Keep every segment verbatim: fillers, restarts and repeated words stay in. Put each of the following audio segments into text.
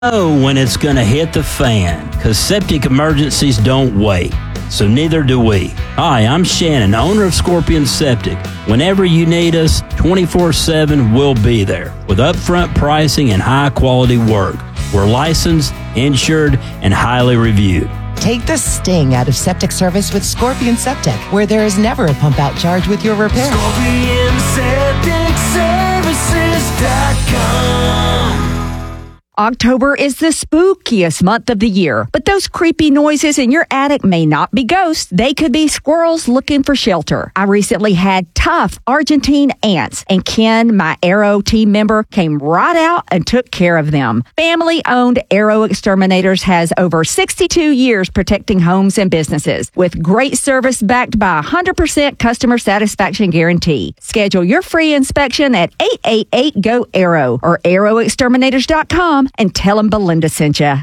know when it's going to hit the fan, because septic emergencies don't wait. So neither do we. Hi, I'm Shannon, owner of Scorpion Septic. Whenever you need us, twenty-four seven, we'll be there with upfront pricing and high-quality work. We're licensed, insured, and highly reviewed. Take the sting out of septic service with Scorpion Septic, where there is never a pump-out charge with your repair. Scorpion Septic Services dot com. October is the spookiest month of the year, but those creepy noises in your attic may not be ghosts. They could be squirrels looking for shelter. I recently had tough Argentine ants, and Ken, my Arrow team member, came right out and took care of them. Family-owned Arrow Exterminators has over sixty-two years protecting homes and businesses, with great service backed by a one hundred percent customer satisfaction guarantee. Schedule your free inspection at eight eight eight, G O, ARROW or arrow exterminators dot com. And tell them Belinda sent you.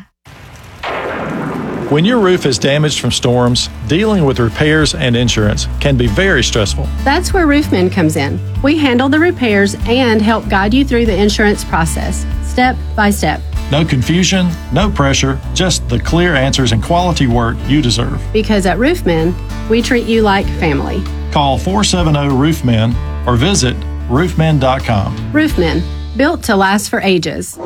When your roof is damaged from storms, dealing with repairs and insurance can be very stressful. That's where Roofman comes in. We handle the repairs and help guide you through the insurance process, step by step. No confusion, no pressure, just the clear answers and quality work you deserve. Because at Roofman, we treat you like family. Call four seven zero, ROOFMEN or visit roofmen dot com. Roofman, built to last for ages.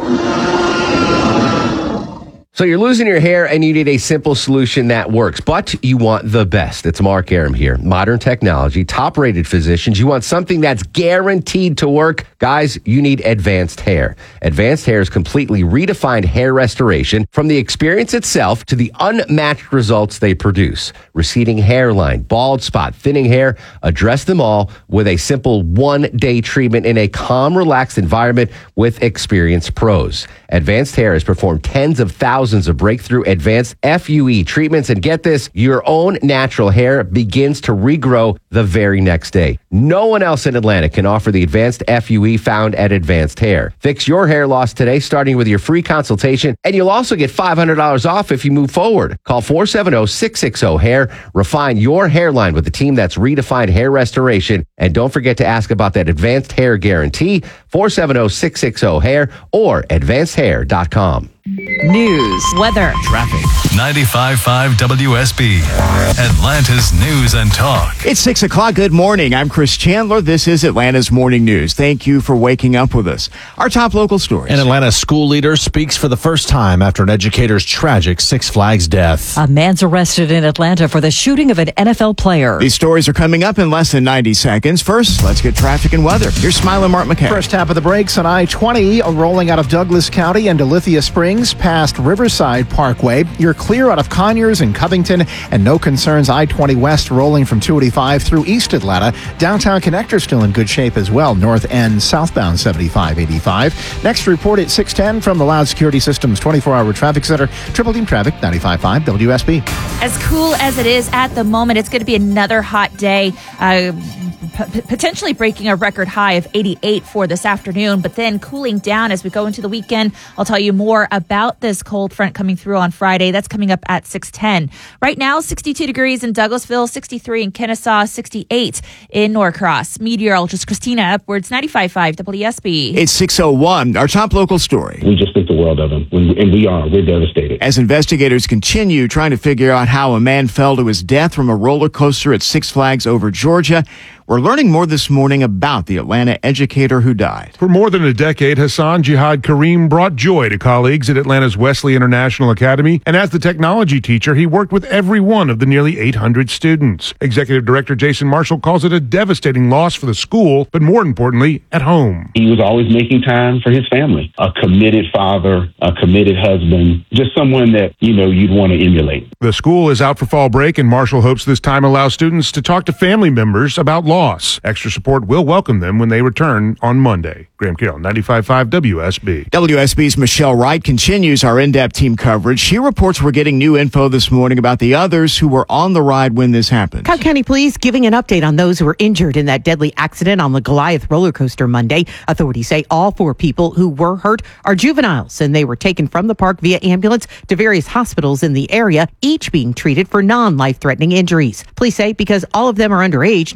So you're losing your hair and you need a simple solution that works, but you want the best. It's Mark Aram here. Modern technology, top-rated physicians. You want something that's guaranteed to work. Guys, you need Advanced Hair. Advanced Hair's completely redefined hair restoration, from the experience itself to the unmatched results they produce. Receding hairline, bald spot, thinning hair, address them all with a simple one-day treatment in a calm, relaxed environment with experienced pros. Advanced Hair has performed tens of thousands of breakthrough advanced F U E treatments, and get this, your own natural hair begins to regrow the very next day. No one else in Atlanta can offer the advanced F U E found at Advanced Hair. Fix your hair loss today, starting with your free consultation, and you'll also get five hundred dollars off if you move forward. Call four seven zero, six six zero, hair. Refine your hairline with the team that's redefined hair restoration, and don't forget to ask about that Advanced Hair Guarantee, four seven zero, six six zero, hair or advanced hair dot com. News, weather, traffic. ninety-five point five W S B, Atlanta's news and talk. It's six o'clock. Good morning. I'm Chris Chandler. This is Atlanta's Morning News. Thank you for waking up with us. Our top local stories. An Atlanta school leader speaks for the first time after an educator's tragic Six Flags death. A man's arrested in Atlanta for the shooting of an N F L player. These stories are coming up in less than ninety seconds. First, let's get traffic and weather. Here's Smiling Mark McKay. First half of the brakes on I twenty, rolling out of Douglas County into Lithia Springs past Riverside Parkway. You're clear out of Conyers and Covington, and no concerns I twenty West rolling from two eighty-five through East Atlanta. Downtown connector still in good shape as well, north and southbound seventy-five eighty-five. Next report at six ten from the Loud Security Systems twenty-four hour traffic center. Triple Team Traffic, ninety-five point five W S B. As cool as it is at the moment, it's going to be another hot day. Uh, p- potentially breaking a record high of eighty-eight for this afternoon, but then cooling down as we go into the weekend. I'll tell you more about this cold front coming through on Friday. That's coming up at six ten. Right now, sixty-two degrees in Douglasville, sixty-three in Kennesaw, sixty-eight in Norcross. Meteorologist Christina Upwards, ninety-five point five W S B. It's six oh one. Our top local story. We just think the world of him, and we are. We're devastated. As investigators continue trying to figure out how a man fell to his death from a roller coaster at Six Flags over Georgia, we're learning more this morning about the Atlanta educator who died. For more than a decade, Hassan Jihad Kareem brought joy to colleagues at Atlanta's Wesley International Academy, and as the technology teacher, he worked with every one of the nearly eight hundred students. Executive Director Jason Marshall calls it a devastating loss for the school, but more importantly, at home. He was always making time for his family. A committed father, a committed husband, just someone that, you know, you'd want to emulate. The school is out for fall break, and Marshall hopes this time allows students to talk to family members about loss. Extra support will welcome them when they return on Monday. Graham Carroll, ninety-five point five W S B. W S B's Michelle Wright continues our in-depth team coverage. She reports we're getting new info this morning about the others who were on the ride when this happened. Cobb County Police giving an update on those who were injured in that deadly accident on the Goliath roller coaster Monday. Authorities say all four people who were hurt are juveniles, and they were taken from the park via ambulance to various hospitals in the area, each being treated for non-life-threatening injuries. Police say because all of them are underage, no further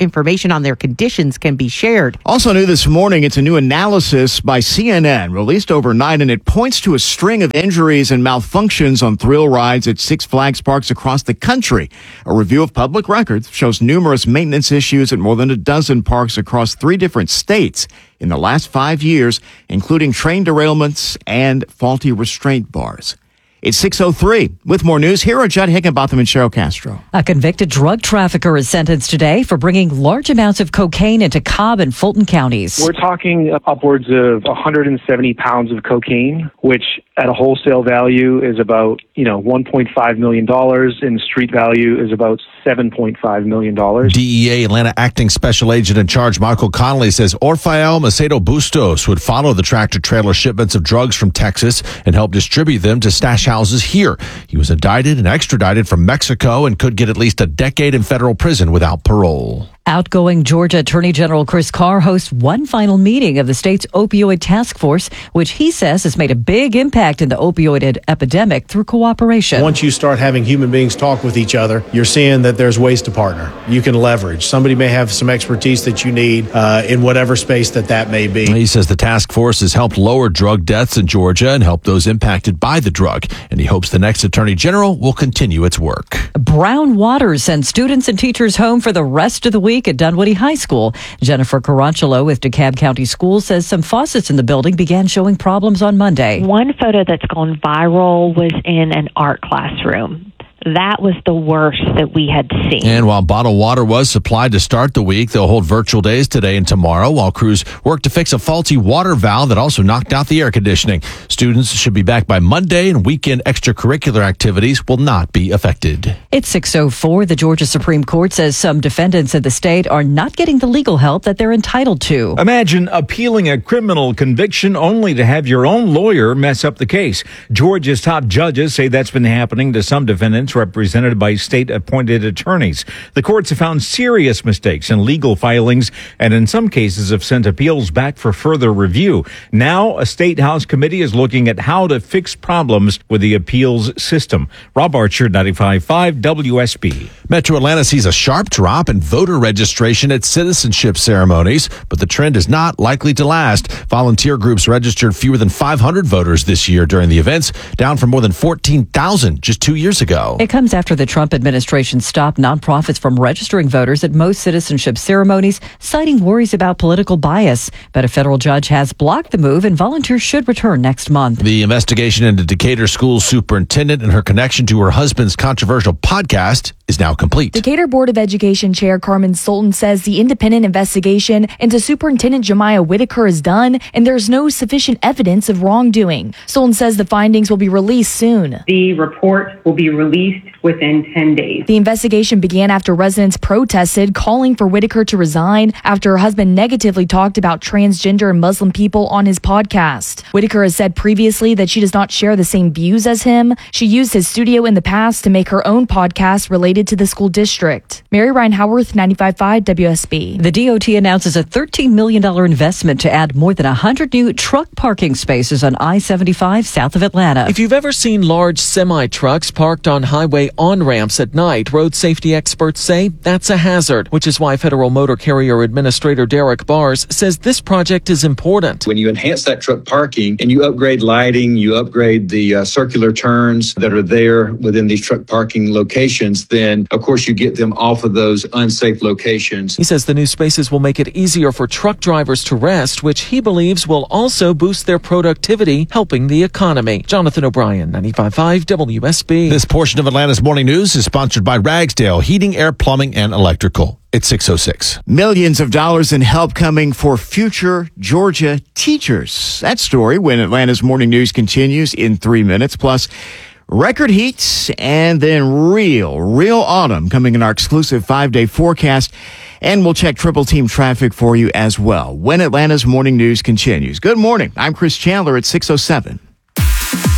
information on their conditions can be shared. Also new this morning, it's a new analysis by C N N released overnight, and it points to a string of injuries and malfunctions on thrill rides at Six Flags parks across the country. A review of public records shows numerous maintenance issues at more than a dozen parks across three different states in the last five years, including train derailments and faulty restraint bars. It's six oh three. With more news, here are Judd Higginbotham and Cheryl Castro. A convicted drug trafficker is sentenced today for bringing large amounts of cocaine into Cobb and Fulton counties. We're talking upwards of one hundred seventy pounds of cocaine, which at a wholesale value is about, you know, one point five million dollars, and street value is about seven point five million dollars. D E A Atlanta Acting Special Agent in Charge Michael Connolly says Orfael Macedo Bustos would follow the tractor-trailer shipments of drugs from Texas and help distribute them to stash houses here. He was indicted and extradited from Mexico and could get at least a decade in federal prison without parole. Outgoing Georgia Attorney General Chris Carr hosts one final meeting of the state's opioid task force, which he says has made a big impact in the opioid ed- epidemic through cooperation. Once you start having human beings talk with each other, you're seeing that there's ways to partner. You can leverage. Somebody may have some expertise that you need uh, in whatever space that that may be. He says the task force has helped lower drug deaths in Georgia and help those impacted by the drug, and he hopes the next Attorney General will continue its work. Brown Water sends students and teachers home for the rest of the week at Dunwoody High School. Jennifer Carangelo with DeKalb County Schools says some faucets in the building began showing problems on Monday. One photo that's gone viral was in an art classroom. That was the worst that we had seen. And while bottled water was supplied to start the week, they'll hold virtual days today and tomorrow while crews work to fix a faulty water valve that also knocked out the air conditioning. Students should be back by Monday, and weekend extracurricular activities will not be affected. It's six oh four. The Georgia Supreme Court says some defendants in the state are not getting the legal help that they're entitled to. Imagine appealing a criminal conviction only to have your own lawyer mess up the case. Georgia's top judges say that's been happening to some defendants represented by state-appointed attorneys. The courts have found serious mistakes in legal filings and in some cases have sent appeals back for further review. Now, a state house committee is looking at how to fix problems with the appeals system. Rob Archer, ninety-five point five W S B. Metro Atlanta sees a sharp drop in voter registration at citizenship ceremonies, but the trend is not likely to last. Volunteer groups registered fewer than five hundred voters this year during the events, down from more than fourteen thousand just two years ago. It comes after the Trump administration stopped nonprofits from registering voters at most citizenship ceremonies, citing worries about political bias. But a federal judge has blocked the move, and volunteers should return next month. The investigation into Decatur School Superintendent and her connection to her husband's controversial podcast is now complete. Decatur Board of Education Chair Carmen Sultan says the independent investigation into Superintendent Jemiah Whitaker is done, and there's no sufficient evidence of wrongdoing. Sultan says the findings will be released soon. The report will be released within ten days. The investigation began after residents protested, calling for Whitaker to resign after her husband negatively talked about transgender and Muslim people on his podcast. Whitaker has said previously that she does not share the same views as him. She used his studio in the past to make her own podcast related to the school district. Mary Ryan Howarth, ninety-five point five W S B. The D O T announces a thirteen million dollars investment to add more than one hundred new truck parking spaces on I seventy-five south of Atlanta. If you've ever seen large semi-trucks parked on highway on-ramps at night, road safety experts say that's a hazard, which is why Federal Motor Carrier Administrator Derek Bars says this project is important. When you enhance that truck parking and you upgrade lighting, you upgrade the uh, circular turns that are there within these truck parking locations, then of course you get them off of those unsafe locations. He says the new spaces will make it easier for truck drivers to rest, which he believes will also boost their productivity, helping the economy. Jonathan O'Brien, ninety-five point five W S B. This portion of Atlanta's Morning News is sponsored by Ragsdale Heating, Air, Plumbing, and Electrical. It's six oh six. Millions of dollars in help coming for future Georgia teachers. That story when Atlanta's Morning News continues in three minutes. Plus, record heats and then real, real autumn coming in our exclusive five-day forecast. And we'll check Triple Team traffic for you as well when Atlanta's Morning News continues. Good morning. I'm Chris Chandler at six oh seven.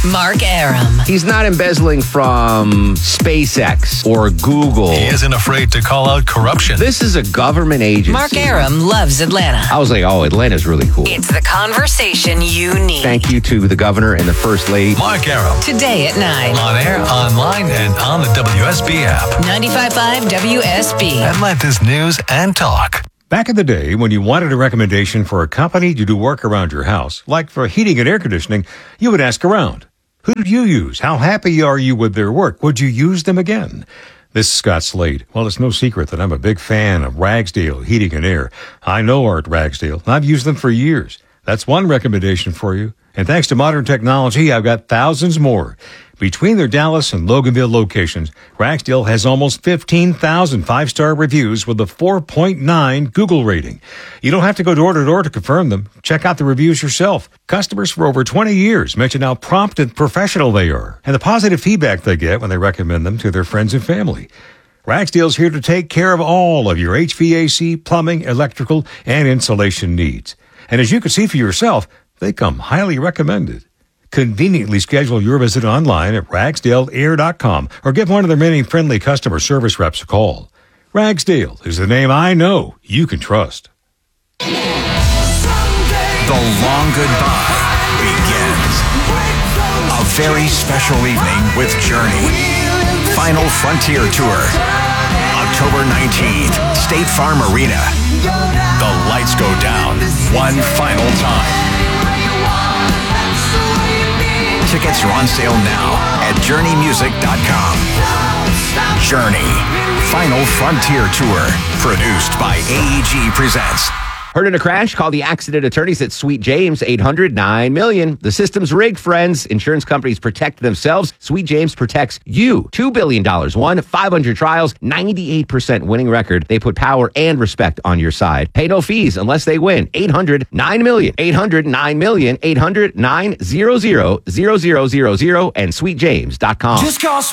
Mark Arum. He's not embezzling from SpaceX or Google. He isn't afraid to call out corruption. This is a government agency. Mark Arum loves Atlanta. I was like, oh, Atlanta's really cool. It's the conversation you need. Thank you to the governor and the first lady. Mark Arum. Today at nine. On air, online, and on the W S B app. ninety-five point five W S B. Atlanta's News and Talk. Back in the day, when you wanted a recommendation for a company to do work around your house, like for heating and air conditioning, you would ask around. Who did you use? How happy are you with their work? Would you use them again? This is Scott Slade. Well, it's no secret that I'm a big fan of Ragsdale Heating and Air. I know Art Ragsdale, and I've used them for years. That's one recommendation for you. And thanks to modern technology, I've got thousands more. Between their Dallas and Loganville locations, Ragsdale has almost fifteen thousand five-star reviews with a four point nine Google rating. You don't have to go door to door to confirm them. Check out the reviews yourself. Customers for over twenty years mention how prompt and professional they are, and the positive feedback they get when they recommend them to their friends and family. Ragsdale's here to take care of all of your H V A C, plumbing, electrical, and insulation needs. And as you can see for yourself, they come highly recommended. Conveniently schedule your visit online at ragsdale air dot com or give one of their many friendly customer service reps a call. Ragsdale is the name I know you can trust. The long goodbye begins. A very special evening with Journey. Final Frontier Tour. October nineteenth, State Farm Arena. The lights go down one final time. Tickets are on sale now at journey music dot com. Journey, Final Frontier Tour, produced by A E G Presents. Heard in a crash? Call the accident attorneys at Sweet James, eight hundred nine million. The system's rigged, friends. Insurance companies protect themselves. Sweet James protects you. two billion dollars won, five hundred trials, ninety-eight percent winning record. They put power and respect on your side. Pay no fees unless they win. eight hundred nine million. eight hundred nine million. eight hundred nine hundred and sweet james dot com. Just call